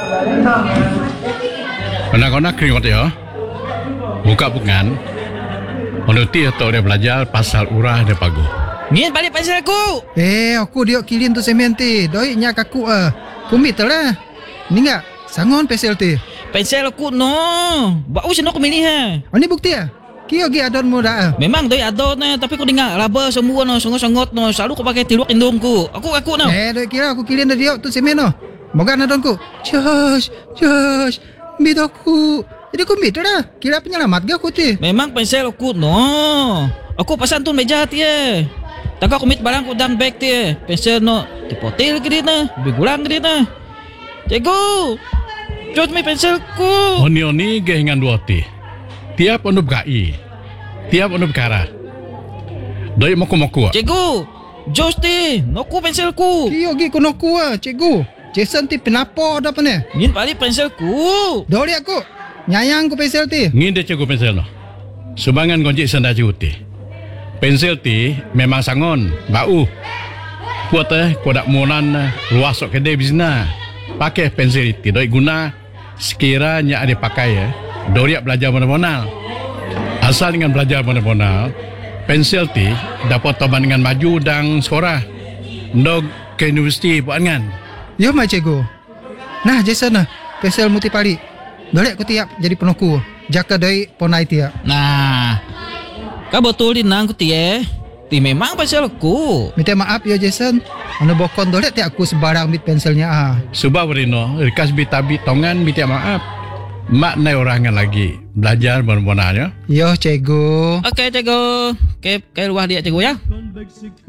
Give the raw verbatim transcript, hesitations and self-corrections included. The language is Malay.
Kena-kena keringat ya. Buka bukan. Menuti atau dia belajar pasal urah dia pagu. Ngin balik pensel aku. Eh, aku dia kilin tu semen ti. Doi nya kaku ah. Kumit lah. Ni enggak sangon pensel ti. Pensel aku no. Bau sino aku milih ha. Oh, ni bukti ah. Kio gi adon mo dah. Memang doi adon na tapi aku dengar laba semua no songot-songot no. Selalu aku pakai tiluak indungku. Aku aku no. Eh, doi kira aku kilin dia tu semen no. Moga adonku. Josh, Josh. Bidoku. Jadi kumit dah. Kira penyelamat ga aku ti. Memang pensel aku no. Aku pasan tu meja ti eh. Taka kumit barang ku dan bag ti eh. Pensel no. Tipotil ke na. Bigulang ke na. Cikgu. Jod mi penselku. Oni-oni gehingan dua ti. Tiap onu gai. Tiap onu kara. Doi moku-moku. Cikgu. Jos ti. Noku penselku. Kio gi kunoku ah, cikgu. Jason ti penapo dah pane. Ngin balik penselku. Dori aku. Nyayang ku pensel ti. Ngin dia cikgu pensel no. Sumbangan gonjik sanda cikgu ti. Pensel ti memang sangon, bau. Kuat eh, kuat monan luas sok kedai bisna. Pakai pensel ti doi guna sekiranya ada pakai ya. Dori belajar mana-mana. Asal dengan belajar mana-mana, pensel ti dapat toban dengan maju dan sekolah. Ndog ke universiti buat kan. Yo mai cikgu. Nah, Jason nah, pensel muti pali. Dolek ku tiap jadi penoku. Jaka doi ponai tiap. Nah. Kau betul di nang ku ti eh. Ti memang penselku. Minta maaf ya Jason. Anu bokon dolek tiap aku sebarang bit penselnya ah. Sebab Rino, rikas bitabi tongan minta maaf. Mak nai orangan lagi belajar benar-benarnya. Yo cikgu. Okey cikgu. Okey, ke luar dia cikgu ya.